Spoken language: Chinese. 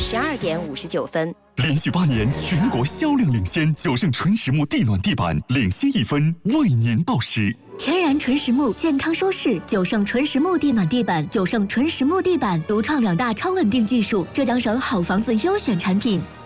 12点59分。 连续8年全国销量领先，9胜纯实木地暖地板领先1分，为您报时。 天然纯实木，健康舒适，9胜纯实木地暖地板，9胜纯实木地板独创2大超稳定技术，浙江省好房子优选产品。